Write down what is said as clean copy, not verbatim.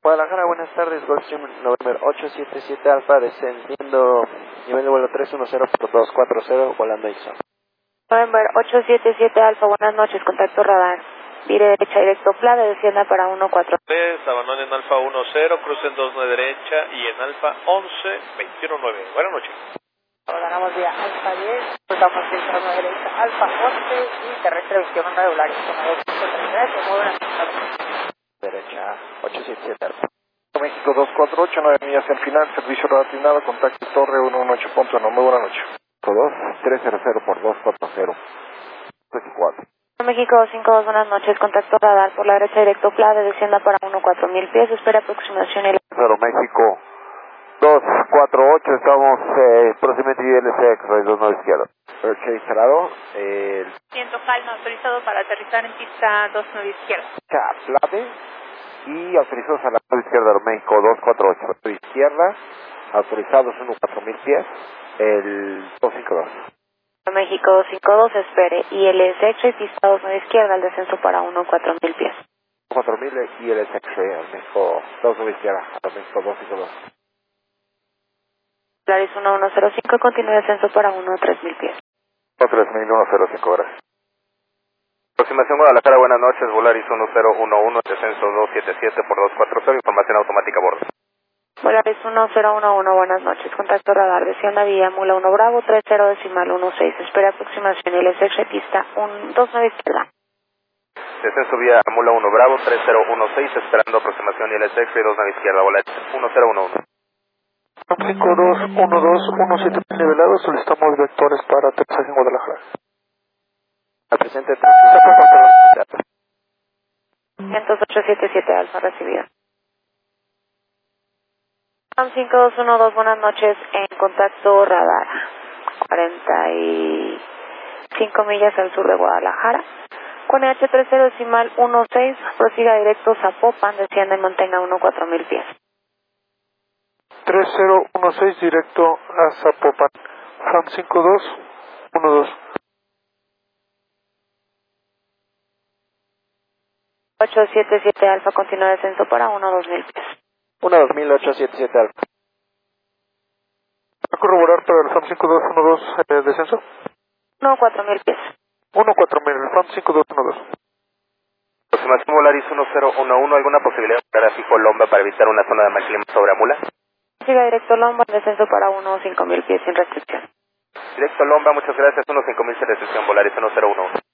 Guadalajara, buenas tardes, Gulfstream November 877 Alfa, descendiendo nivel de vuelo 310 por 240, volando ISO. November 877 Alfa, buenas noches, contacto radar. Vire derecha directo Plade, descienda para 143. Abandonen en Alfa 10, crucen 29 derecha y en Alfa 11, 219. Buenas noches. Ordenamos vía Alfa 10, cruzamos 29 derecha, Alfa 11 y terrestre 21 regulares. Muy buenas noches. Derecha 877 Alfa. México 248, 9 millas al final, servicio radar contacto Torre 118.1, muy buena noche. 300 por 240, 34. México 52, buenas noches, contacto radar por la derecha directo Plade, descienda para 14000 pies, espera aproximación y... Pero México 248, estamos próximamente ILC, X-Ray 29 izquierda. Ok, cerrado. Siento calma, autorizado para aterrizar en pista 29 izquierda. Plate y autorizados a la izquierda, México 248. Izquierda, autorizados 14000 pies, el 252. México 252, espere, ILS y pista 29 izquierda, el descenso para 14000 pies. 4000 y el X-Ray, México 29 izquierda, México 252. Polaris 1105, continúa descenso para 13000 pies. 3105 horas. Aproximación Guadalajara, buenas noches, Volaris 1011, descenso 277 por 240, información automática a bordo. Volaris 1011, buenas noches, contacto radar, descienda vía Mula 1 Bravo, 30.16, espera aproximación ILS pista 29 izquierda. Descenso vía Mula 1 Bravo, 3016, esperando aproximación ILS 29 izquierda, Volaris 1011. México 212, 17 nivelado, solicitamos vectores para aterrizaje en Guadalajara. Al presente 300. Vientos 877 Alfa, recibido. 5212, buenas noches, en contacto radar, 45 millas al sur de Guadalajara, con H30.16, prosiga directo Zapopan, descienda y mantenga 14000 pies. 3016 directo a Zapopan, Ham 5212. 877 Alfa, continúa descenso para 12000 pies. 12877 Alfa. ¿Va a corroborar para el FAM 5212 descenso? 14000 pies. 14000, el FAM 5212. Aproximación Volaris 1011, ¿alguna posibilidad de operar a fijo Lomba para evitar una zona de mal clima sobre Amula? Siga directo Lomba, descenso para 15000 pies sin restricción. Directo Lomba, muchas gracias, 15000 sin restricción, Volaris 1011.